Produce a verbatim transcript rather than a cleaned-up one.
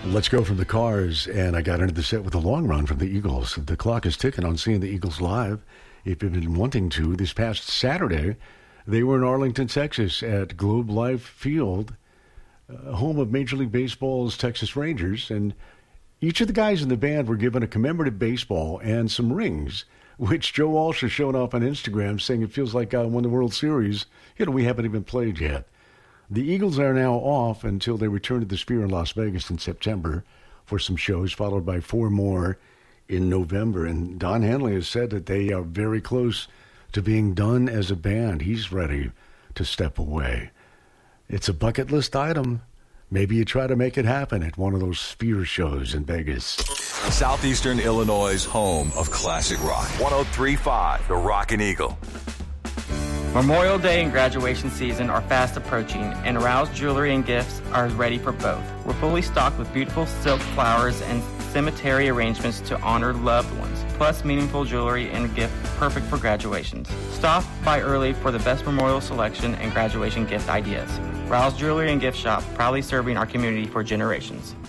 Let's go from the Cars, and I got into the set with a long run from the Eagles. The clock is ticking on seeing the Eagles live. If you've been wanting to, this past Saturday, they were in Arlington, Texas at Globe Life Field, uh, home of Major League Baseball's Texas Rangers, and each of the guys in the band were given a commemorative baseball and some rings, which Joe Walsh has shown off on Instagram, saying it feels like I won the World Series. You know, we haven't even played yet. The Eagles are now off until they return to the Sphere in Las Vegas in September for some shows, followed by four more in November. And Don Henley has said that they are very close to being done as a band. He's ready to step away. It's a bucket list item. Maybe you try to make it happen at one of those Sphere shows in Vegas. Southeastern Illinois' home of classic rock. one oh three point five, The Rockin' Eagle. Memorial Day and graduation season are fast approaching, and Rouse Jewelry and Gifts are ready for both. We're fully stocked with beautiful silk flowers and cemetery arrangements to honor loved ones, plus meaningful jewelry and gift perfect for graduations. Stop by early for the best memorial selection and graduation gift ideas. Rouse Jewelry and Gift Shop, proudly serving our community for generations.